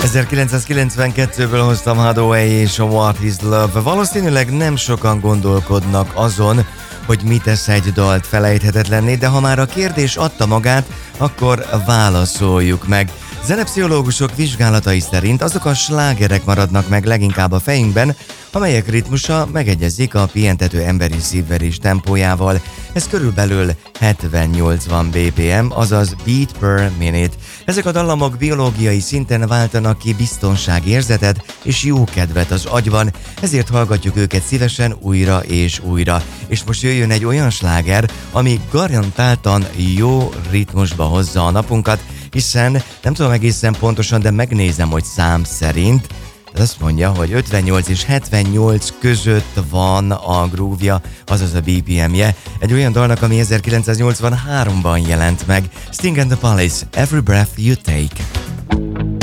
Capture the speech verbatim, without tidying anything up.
ezerkilencszázkilencvenkettőből hoztam Hathaway és a What is Love. Valószínűleg nem sokan gondolkodnak azon, hogy mi tesz egy dalt felejthetetlenné, de ha már a kérdés adta magát, akkor válaszoljuk meg. Zenepszichológusok vizsgálatai szerint azok a slágerek maradnak meg leginkább a fejünkben, amelyek ritmusa megegyezik a pihentető emberi szívverés tempójával. Ez körülbelül hetven-nyolcvan bé pé em, azaz beat per minute. Ezek a dallamok biológiai szinten váltanak ki biztonságérzetet és jó kedvet az agyban, ezért hallgatjuk őket szívesen újra és újra. És most jöjjön egy olyan sláger, ami garantáltan jó ritmusba hozza a napunkat, hiszen nem tudom egészen pontosan, de megnézem, hogy szám szerint azt mondja, hogy ötvennyolc és hetvennyolc között van a groove-ja, azaz a bé pé em-je, egy olyan dalnak, ami ezerkilencszáznyolcvanháromban jelent meg. Sting and the Police, Every Breath You Take.